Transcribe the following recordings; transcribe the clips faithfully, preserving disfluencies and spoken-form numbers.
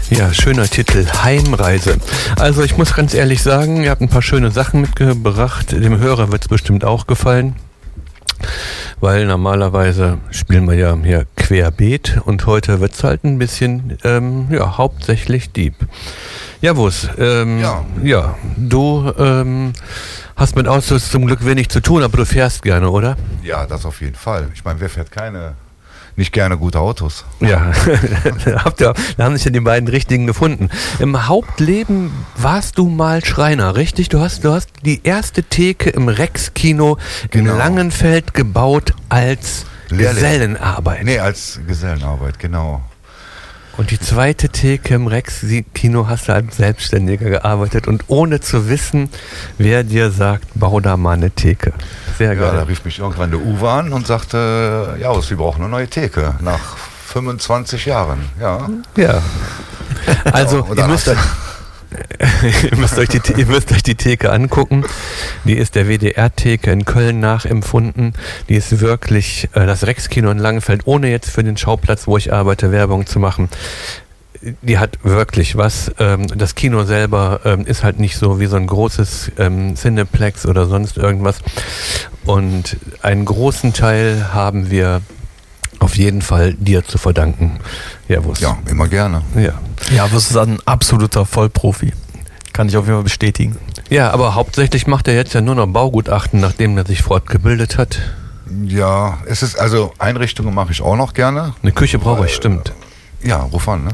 Ja, schöner Titel, Heimreise. Also ich muss ganz ehrlich sagen, ihr habt ein paar schöne Sachen mitgebracht. Dem Hörer wird es bestimmt auch gefallen, weil normalerweise spielen wir ja hier querbeet und heute wird es halt ein bisschen, ähm, ja, hauptsächlich Deep. Ja, Wus, ähm, ja. ja, du ähm, hast mit Autos zum Glück wenig zu tun, aber du fährst gerne, oder? Ja, das auf jeden Fall. Ich meine, wer fährt keine... nicht gerne gute Autos. Ja, habt ihr, da haben sich ja die beiden richtigen gefunden. Im Hauptleben warst du mal Schreiner, richtig? Du hast, du hast die erste Theke im Rex-Kino genau. in Langenfeld gebaut als Lehrling. Gesellenarbeit. Nee, als Gesellenarbeit, genau. Und die zweite Theke im Rex-Kino hast du als Selbstständiger gearbeitet und ohne zu wissen, wer dir sagt, bau da mal eine Theke. Sehr geil. Ja, da rief mich irgendwann der Uwe an und sagte, ja, wir brauchen eine neue Theke. Nach fünfundzwanzig Jahren, ja. Ja. Also, ihr müsst, ihr, müsst euch die, ihr müsst euch die Theke angucken. Die ist der W D R-Theke in Köln nachempfunden. Die ist wirklich äh, das Rex-Kino in Langenfeld, ohne jetzt für den Schauplatz, wo ich arbeite, Werbung zu machen. Die hat wirklich was. Ähm, das Kino selber ähm, ist halt nicht so wie so ein großes ähm, Cineplex oder sonst irgendwas. Und einen großen Teil haben wir auf jeden Fall dir zu verdanken. Ja, Wus. Ja, immer gerne. Ja, ja, Wus ist ein absoluter Vollprofi. Kann ich auf jeden Fall bestätigen. Ja, aber hauptsächlich macht er jetzt ja nur noch Baugutachten, nachdem er sich fortgebildet hat. Ja, es ist, also Einrichtungen mache ich auch noch gerne. Eine Küche brauche ich, stimmt. Ja, ruf an, ne?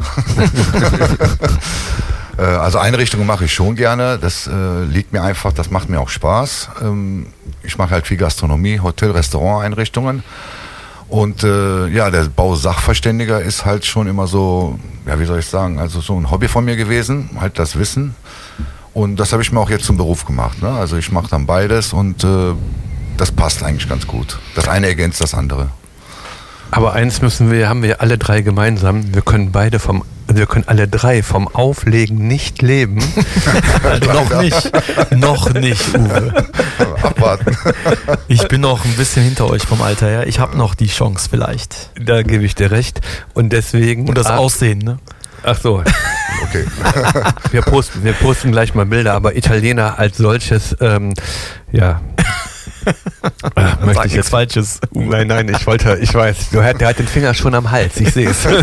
Also Einrichtungen mache ich schon gerne, das äh, liegt mir einfach, das macht mir auch Spaß. Ähm, ich mache halt viel Gastronomie, Hotel, Restaurant-Einrichtungen und äh, ja, der Bausachverständiger ist halt schon immer so, ja, wie soll ich sagen, also so ein Hobby von mir gewesen, halt das Wissen, und das habe ich mir auch jetzt zum Beruf gemacht, ne? Also ich mache dann beides und äh, das passt eigentlich ganz gut. Das eine ergänzt das andere. Aber eins müssen wir, haben wir alle drei gemeinsam. Wir können beide vom, wir können alle drei vom Auflegen nicht leben. Noch nicht, noch nicht, Uwe. Abwarten. Ich bin noch ein bisschen hinter euch vom Alter her. Ich habe noch die Chance vielleicht. Da gebe ich dir recht. Und deswegen. Und das ach, Aussehen, ne? Ach so. Okay. Wir posten, wir posten gleich mal Bilder. Aber Italiener als solches, ähm, ja. Äh, möchte ich jetzt Falsches. Nein, nein, ich wollte, ich weiß, du, der hat den Finger schon am Hals, ich sehe es.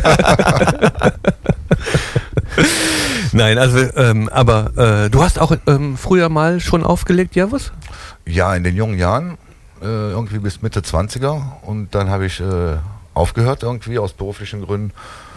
Nein, also, ähm, aber äh, du hast auch ähm, früher mal schon aufgelegt, ja was? Ja, in den jungen Jahren, äh, irgendwie bis Mitte zwanziger, und dann habe ich äh, aufgehört irgendwie aus beruflichen Gründen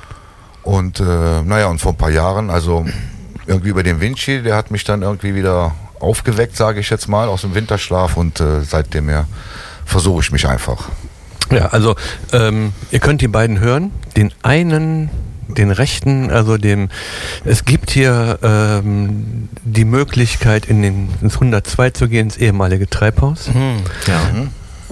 und äh, naja, und vor ein paar Jahren, also irgendwie über den Vinci, der hat mich dann irgendwie wieder aufgeweckt, sage ich jetzt mal, aus dem Winterschlaf, und äh, seitdem her versuche ich mich einfach. Ja, also ähm, ihr könnt die beiden hören. Den einen, den rechten, also dem, es gibt hier ähm, die Möglichkeit, in den, ins hundertzwei zu gehen, ins ehemalige Treibhaus. Mhm. Ja. Mhm.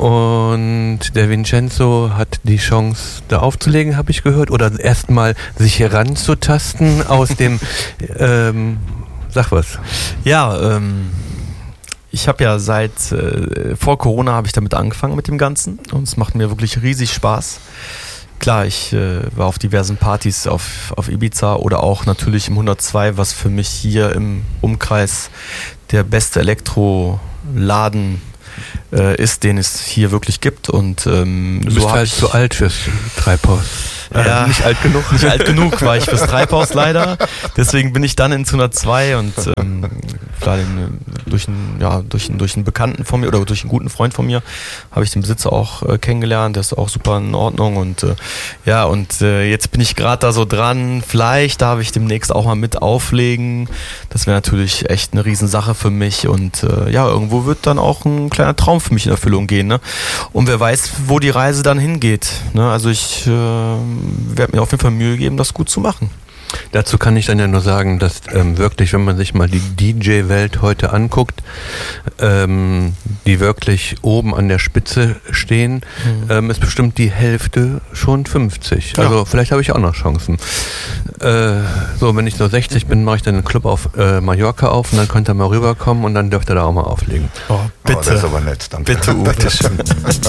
Und der Vincenzo hat die Chance, da aufzulegen, habe ich gehört, oder erstmal sich heranzutasten aus dem ähm, Sag was. Ja, ähm, ich habe ja seit äh, vor Corona habe ich damit angefangen mit dem Ganzen, und es macht mir wirklich riesig Spaß. Klar, ich äh, war auf diversen Partys auf, auf Ibiza oder auch natürlich im hundertzwei, was für mich hier im Umkreis der beste Elektroladen äh, ist, den es hier wirklich gibt. Und ähm, du bist so halt zu alt fürs Treibhaus. Ja, äh, nicht alt genug. Nicht alt genug war ich fürs Treibhaus leider. Deswegen bin ich dann ins hundertzwei und ähm, klar, den, durch, einen, ja, durch, einen, durch einen Bekannten von mir oder durch einen guten Freund von mir habe ich den Besitzer auch äh, kennengelernt. Der ist auch super in Ordnung, und äh, ja, und äh, jetzt bin ich gerade da so dran. Vielleicht darf ich demnächst auch mal mit auflegen. Das wäre natürlich echt eine Riesensache für mich, und äh, ja, irgendwo wird dann auch ein kleiner Traum für mich in Erfüllung gehen, ne? Und wer weiß, wo die Reise dann hingeht, ne? Also ich äh, werde mir auf jeden Fall Mühe geben, das gut zu machen. Dazu kann ich dann ja nur sagen, dass ähm, wirklich, wenn man sich mal die D J-Welt heute anguckt, ähm, die wirklich oben an der Spitze stehen, mhm. ähm, ist bestimmt die Hälfte schon fünfzig. Ja. Also vielleicht habe ich auch noch Chancen. Äh, so, wenn ich so sechzig bin, mache ich dann einen Club auf äh, Mallorca auf, und dann könnt ihr mal rüberkommen, und dann dürft ihr da auch mal auflegen. Oh, bitte. Oh, das ist aber nett, danke. Bitte, Uwe.